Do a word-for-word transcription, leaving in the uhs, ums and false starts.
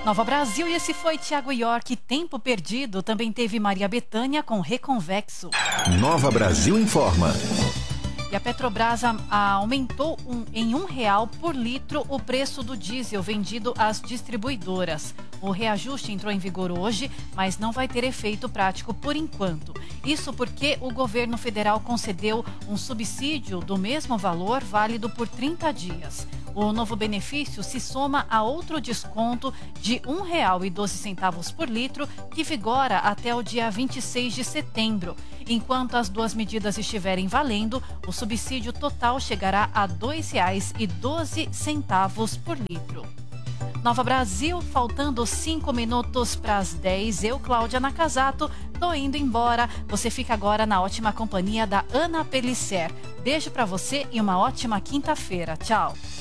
Nova Brasil, e esse foi Thiago York. Tempo perdido. Também teve Maria Bethânia com Reconvexo. Nova Brasil informa. E a Petrobras a, a, aumentou um, em um real por litro o preço do diesel vendido às distribuidoras. O reajuste entrou em vigor hoje, mas não vai ter efeito prático por enquanto. Isso porque o governo federal concedeu um subsídio do mesmo valor, válido por trinta dias. O novo benefício se soma a outro desconto de um real e doze centavos por litro, que vigora até o dia vinte e seis de setembro. Enquanto as duas medidas estiverem valendo, o subsídio total chegará a dois reais e doze centavos por litro. Nova Brasil, faltando cinco minutos para as dez, eu, Cláudia Nakazato, tô indo embora. Você fica agora na ótima companhia da Ana Pellicer. Beijo para você e uma ótima quinta-feira. Tchau.